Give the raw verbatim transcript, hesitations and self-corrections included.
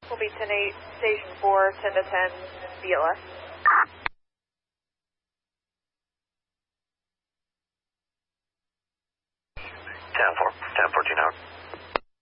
Will be ten eight, Station four, ten to ten, B L S. ten four, ten fourteen out.